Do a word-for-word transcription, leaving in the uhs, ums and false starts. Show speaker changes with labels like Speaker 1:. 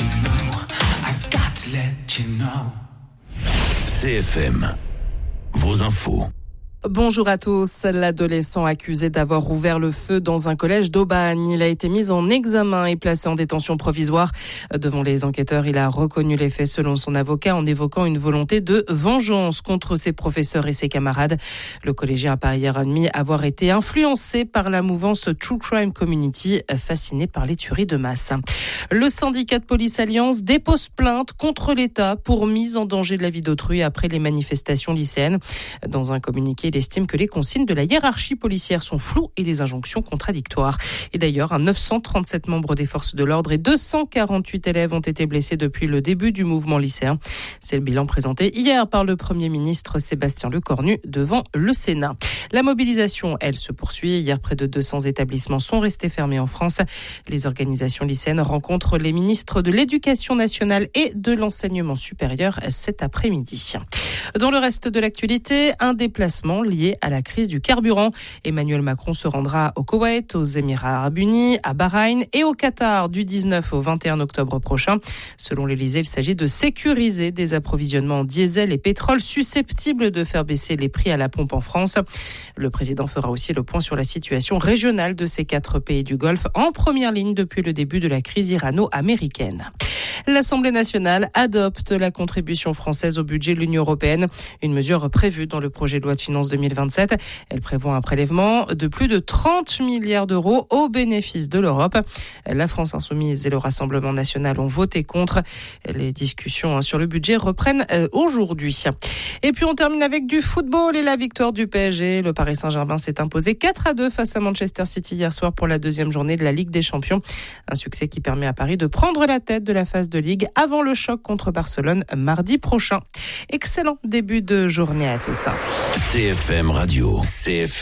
Speaker 1: you know, I've got to let you know.
Speaker 2: C F M, vos infos.
Speaker 3: Bonjour à tous. L'adolescent accusé d'avoir ouvert le feu dans un collège d'Aubagne, il a été mis en examen et placé en détention provisoire. Devant les enquêteurs, il a reconnu les faits selon son avocat en évoquant une volonté de vengeance contre ses professeurs et ses camarades. Le collégien a par ailleurs admis avoir été influencé par la mouvance True Crime Community, fasciné par les tueries de masse. Le syndicat de police Alliance dépose plainte contre l'État pour mise en danger de la vie d'autrui après les manifestations lycéennes. Dans un communiqué, il estime que les consignes de la hiérarchie policière sont floues et les injonctions contradictoires. Et d'ailleurs, neuf cent trente-sept membres des forces de l'ordre et deux cent quarante-huit élèves ont été blessés depuis le début du mouvement lycéen. C'est le bilan présenté hier par le Premier ministre Sébastien Lecornu devant le Sénat. La mobilisation, elle, se poursuit. Hier, près de deux cents établissements sont restés fermés en France. Les organisations lycéennes rencontrent les ministres de l'Éducation nationale et de l'Enseignement supérieur cet après-midi. Dans le reste de l'actualité, un déplacement lié à la crise du carburant. Emmanuel Macron se rendra au Koweït, aux Émirats arabes unis, à Bahreïn et au Qatar du dix-neuf au vingt et un octobre prochain. Selon l'Élysée, il s'agit de sécuriser des approvisionnements en diesel et pétrole susceptibles de faire baisser les prix à la pompe en France. Le président fera aussi le point sur la situation régionale de ces quatre pays du Golfe, en première ligne depuis le début de la crise irano-américaine. L'Assemblée nationale adopte la contribution française au budget de l'Union européenne, une mesure prévue dans le projet de loi de finances deux mille vingt-sept. Elle prévoit un prélèvement de plus de trente milliards d'euros au bénéfice de l'Europe. La France insoumise et le Rassemblement national ont voté contre. Les discussions sur le budget reprennent aujourd'hui. Et puis on termine avec du football et la victoire du P S G. Le Paris Saint-Germain s'est imposé quatre à deux face à Manchester City hier soir pour la deuxième journée de la Ligue des Champions. Un succès qui permet à Paris de prendre la tête de la phase de Ligue avant le choc contre Barcelone mardi prochain. Excellent début de journée à tous.
Speaker 2: C F M Radio. C F M.